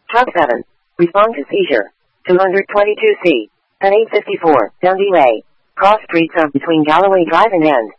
Truck 7. Respond to seizure. 222C. At 854, Dundee Way. Cross Street between Galloway Drive and End.